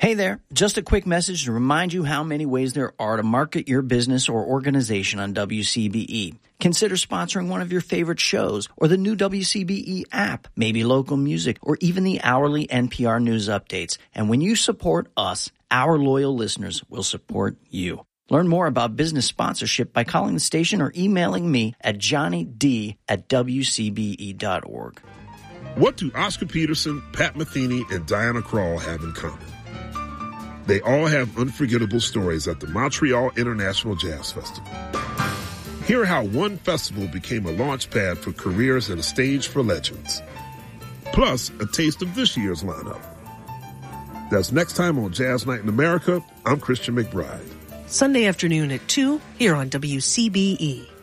Hey there, just a quick message to remind you how many ways there are to market your business or organization on WCBE. Consider sponsoring one of your favorite shows or the new WCBE app, maybe local music, or even the hourly NPR news updates. And when you support us, our loyal listeners will support you. Learn more about business sponsorship by calling the station or emailing me at johnnyd@wcbe.org. What do Oscar Peterson, Pat Metheny, and Diana Krall have in common? They all have unforgettable stories at the Montreal International Jazz Festival. Hear how one festival became a launch pad for careers and a stage for legends. Plus, a taste of this year's lineup. That's next time on Jazz Night in America. I'm Christian McBride. Sunday afternoon at 2 here on WCBE.